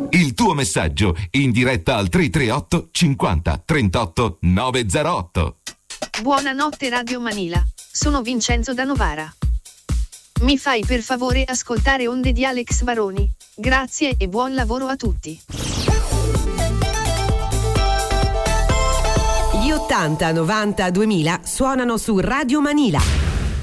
Il tuo messaggio in diretta al 338 50 38 908. Buonanotte Radio Manila, sono Vincenzo da Novara. Mi fai per favore ascoltare Onde di Alex Baroni? Grazie e buon lavoro a tutti. Gli 80, 90, 2000 suonano su Radio Manila.